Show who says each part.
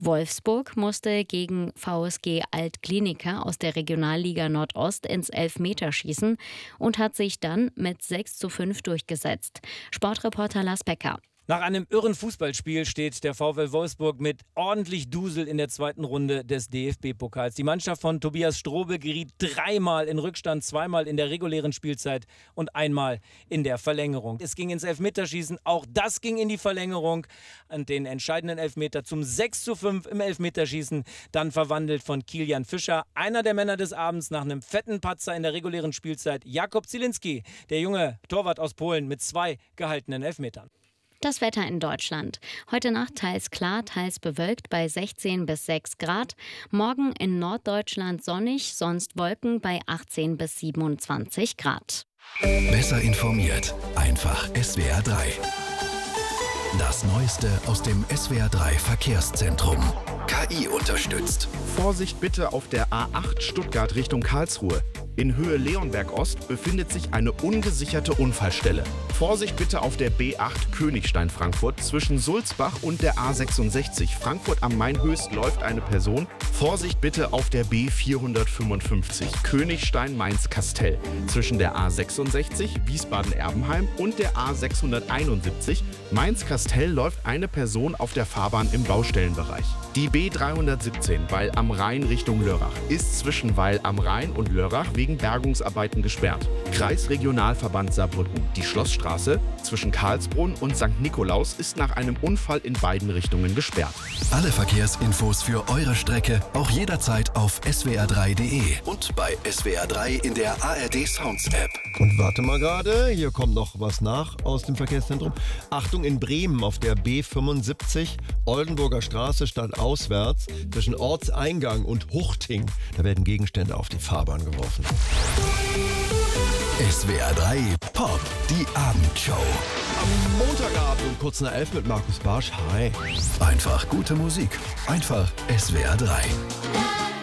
Speaker 1: Wolfsburg musste gegen VSG Alt-Glienicke aus der Regionalliga Nordost ins Elfmeterschießen und hat sich dann mit 6:5 durchgesetzt. Sportreporter Lars Becker.
Speaker 2: Nach einem irren Fußballspiel steht der VfL Wolfsburg mit ordentlich Dusel in der zweiten Runde des DFB-Pokals. Die Mannschaft von Tobias Strobel geriet 3-mal in Rückstand, 2-mal in der regulären Spielzeit und 1-mal in der Verlängerung. Es ging ins Elfmeterschießen, auch das ging in die Verlängerung. Und den entscheidenden Elfmeter zum 6:5 im Elfmeterschießen, dann verwandelt von Kilian Fischer. Einer der Männer des Abends nach einem fetten Patzer in der regulären Spielzeit, Jakub Zielinski, der junge Torwart aus Polen mit 2 gehaltenen Elfmetern.
Speaker 1: Das Wetter in Deutschland. Heute Nacht teils klar, teils bewölkt bei 16 bis 6 Grad. Morgen in Norddeutschland sonnig, sonst Wolken bei 18 bis 27 Grad.
Speaker 3: Besser informiert, einfach SWR 3. Das Neueste aus dem SWR 3 Verkehrszentrum. KI unterstützt.
Speaker 4: Vorsicht bitte auf der A8 Stuttgart Richtung Karlsruhe. In Höhe Leonberg Ost befindet sich eine ungesicherte Unfallstelle. Vorsicht bitte auf der B8 Königstein-Frankfurt. Zwischen Sulzbach und der A66 Frankfurt am Main Höchst läuft eine Person. Vorsicht bitte auf der B455 Königstein-Mainz-Kastell. Zwischen der A66 Wiesbaden-Erbenheim und der A671 Mainz-Kastell läuft eine Person auf der Fahrbahn im Baustellenbereich. Die B317 Weil am Rhein Richtung Lörrach ist zwischen Weil am Rhein und Lörrach wegen Bergungsarbeiten gesperrt. Kreisregionalverband Saarbrücken. Die Schlossstraße zwischen Karlsbrunn und St. Nikolaus ist nach einem Unfall in beiden Richtungen gesperrt.
Speaker 3: Alle Verkehrsinfos für eure Strecke auch jederzeit auf swr3.de und bei SWR 3 in der ARD Sounds App.
Speaker 5: Und warte mal gerade, hier kommt noch was nach aus dem Verkehrszentrum. Achtung, in Bremen auf der B75 Oldenburger Straße stadtauswärts zwischen Ortseingang und Huchting. Da werden Gegenstände auf die Fahrbahn geworfen.
Speaker 3: SWR 3 Pop, die Abendshow.
Speaker 5: Am Montagabend um kurz nach 11 mit Markus Barsch. Hi.
Speaker 3: Einfach gute Musik. Einfach SWR 3.